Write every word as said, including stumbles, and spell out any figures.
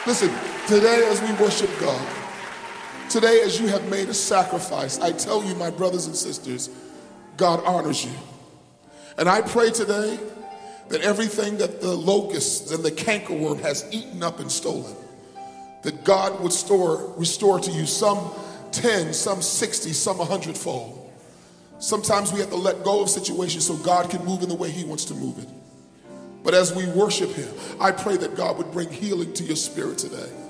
Listen, today as we worship God, today as you have made a sacrifice, I tell you, my brothers and sisters, God honors you. And I pray today that everything that the locusts and the cankerworm has eaten up and stolen, that God would store, restore to you some ten, some sixty, some a hundredfold. Sometimes we have to let go of situations so God can move in the way he wants to move it. But as we worship him, I pray that God would bring healing to your spirit today.